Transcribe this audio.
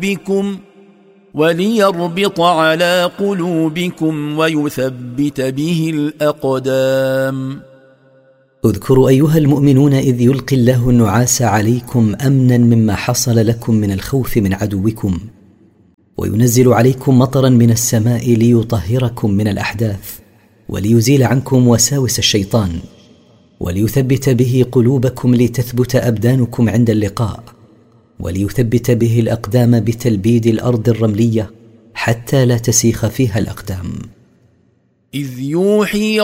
بكم وليربط على قلوبكم ويثبت به الأقدام. اذكروا أيها المؤمنون إذ يلقي الله النعاس عليكم أمنا مما حصل لكم من الخوف من عدوكم، وينزل عليكم مطرا من السماء ليطهركم من الأحداث وليزيل عنكم وساوس الشيطان، وليثبت به قلوبكم لتثبت أبدانكم عند اللقاء، وليثبت به الأقدام بتلبيد الأرض الرملية حتى لا تسيخ فيها الأقدام. إذ يوحي